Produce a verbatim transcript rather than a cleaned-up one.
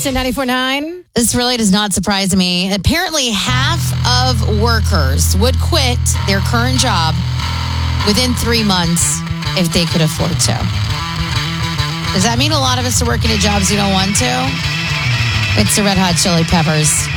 Mix at ninety-four point nine. This really does not surprise me. Apparently, half of workers would quit their current job within three months if they could afford to. Does that mean a lot of us are working at jobs we don't want to? It's the Red Hot Chili Peppers.